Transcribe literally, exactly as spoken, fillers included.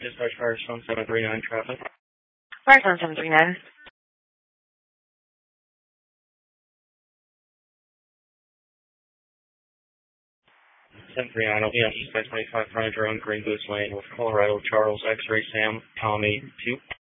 Dispatch Firestone seven three nine traffic. Firestone seven three nine. seven three nine will be on East five twenty-five frontage road, Green Goose Lane with Colorado Charles X-Ray Sam Tommy two.